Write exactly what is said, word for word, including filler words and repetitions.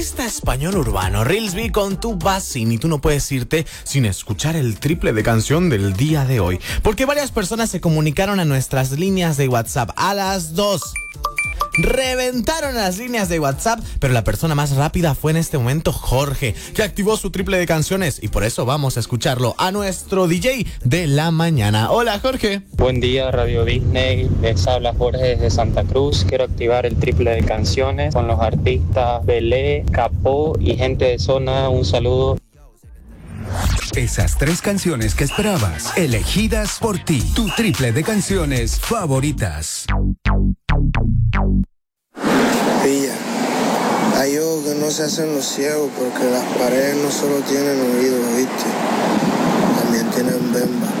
Esta Español Urbano, Reelsby con tu Basin, y tú no puedes irte sin escuchar el triple de canción del día de hoy, porque varias personas se comunicaron a nuestras líneas de WhatsApp a las dos. Reventaron las líneas de WhatsApp, pero la persona más rápida fue en este momento Jorge, que activó su triple de canciones, y por eso vamos a escucharlo a nuestro D J de la mañana. Hola, Jorge. Buen día, Radio Disney. Les habla Jorge desde Santa Cruz. Quiero activar el triple de canciones con los artistas Belé, Capó y gente de zona. Un saludo. Esas tres canciones que esperabas, elegidas por ti. Tu triple de canciones favoritas. Pilla, hay ojos que no se hacen los ciegos porque las paredes no solo tienen oídos, ¿viste? También tienen bembos.